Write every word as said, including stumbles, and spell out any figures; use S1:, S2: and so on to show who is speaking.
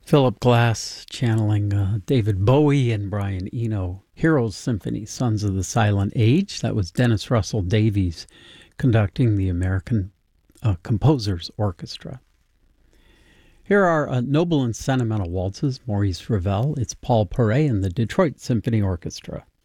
S1: Philip Glass channeling uh, David Bowie and Brian Eno. Heroes Symphony, Sons of the Silent Age. That was Dennis Russell Davies conducting the American uh, Composers Orchestra. Here are uh, Noble and Sentimental Waltzes, Maurice Ravel. It's Paul Paray and the Detroit Symphony Orchestra.